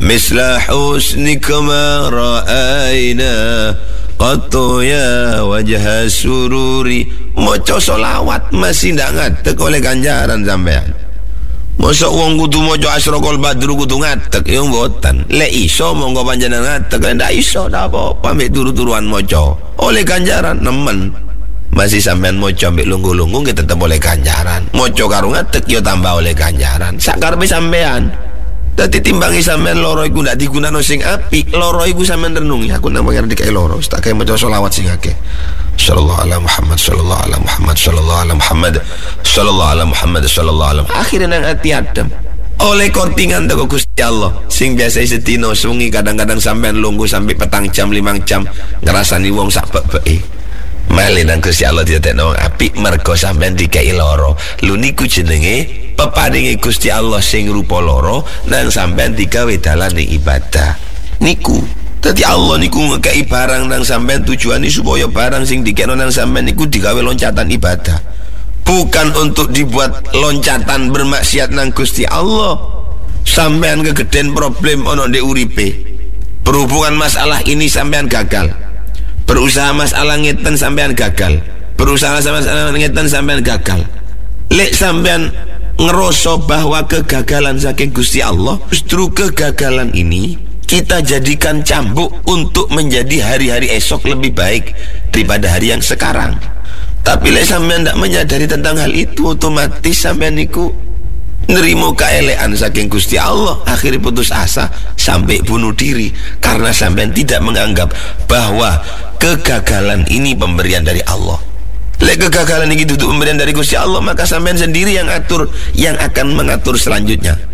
misla husnika ma ra'ayna qattu ya wajha sururi. Maca selawat masih ndak ngadeg oleh ganjaran sampean. Masa wong kudu maca Asraqal Badru kudu ngadeg ya mboten. Lek iso monggo panjenengan ngadeg, ndak iso ndak apa-apa mek turu-turuan maca. Oleh ganjaran nemen. Masih sampean maca mbek lungguh-lungguh kita tetep oleh ganjaran. Maca karo ngadeg ya tambah oleh ganjaran. Sakarepe sampean. Dadi timbangi sampean loro iku ndak digunakno sing apik, loro iku sampean renungi. Aku nang pengen dikai loro, tak kae maca selawat sing akeh. Sallallahu ala Muhammad, sallallahu ala Muhammad, sallallahu ala Muhammad, sallallahu ala Muhammad, sallallahu ala. Akhirnya nang ati adem. Oleh kortingan teko Gusti Allah sing biasa sedina sungi kadang-kadang sampean lungguh sampai petang jam 5 jam ngrasani wong sak bebeke. Mali nang Gusti Allah didadekno apik mergo sampean dikai loro. Lho niku jenenge peparinge Gusti Allah sing rupa loro nang sampean digawe dalane ibadah. Niku dadi Allah niku ngekei barang nang sampean tujuane supaya barang sing dikekno nang sampean niku digawe loncatan ibadah. Bukan untuk dibuat loncatan bermaksiat nang Gusti Allah. Sampean kegeden problem ono ndek uripe. Berhubungan masalah ini sampean gagal. Berusaha masalah ngeten sampean gagal. Berusaha masalah ngeten sampean gagal. Lek sampean ngeroso bahwa kegagalan saking Gusti Allah, justru kegagalan ini kita jadikan cambuk untuk menjadi hari-hari esok lebih baik daripada hari yang sekarang. Tapi lek sampean tidak menyadari tentang hal itu, otomatis sampean niku nerimo keelean saking Gusti Allah, akhirnya putus asa sampai bunuh diri karena sampean tidak menganggap bahwa kegagalan ini pemberian dari Allah. Lek kegagalan ini duduk pemberian dari Gusti Allah, maka sampean sendiri yang akan mengatur selanjutnya.